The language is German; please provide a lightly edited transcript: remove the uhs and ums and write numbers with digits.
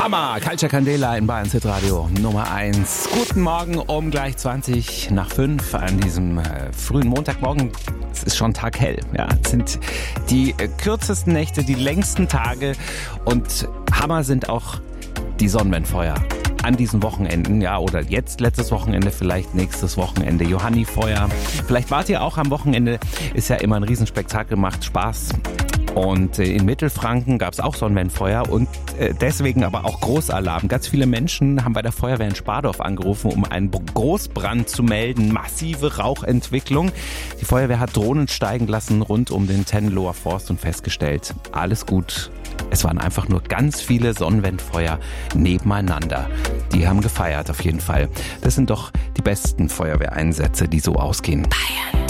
Hammer! Culture Candela in Bayern Hit Radio Nummer 1. Guten Morgen um gleich 20 nach 5 an diesem frühen Montagmorgen. Es ist schon taghell. Ja, es sind die kürzesten Nächte, die längsten Tage und Hammer sind auch die Sonnenwendfeuer an diesen Wochenenden, ja, oder jetzt letztes Wochenende, vielleicht nächstes Wochenende Johannifeuer. Vielleicht wart ihr auch am Wochenende, ist ja immer ein Riesenspektakel, macht Spaß. Und in Mittelfranken gab es auch Sonnenwendfeuer und deswegen aber auch Großalarm. Ganz viele Menschen haben bei der Feuerwehr in Spardorf angerufen, um einen Großbrand zu melden. Massive Rauchentwicklung. Die Feuerwehr hat Drohnen steigen lassen rund um den Tenloher Forst und festgestellt, alles gut. Es waren einfach nur ganz viele Sonnenwendfeuer nebeneinander. Die haben gefeiert auf jeden Fall. Das sind doch die besten Feuerwehreinsätze, die so ausgehen. Bayern.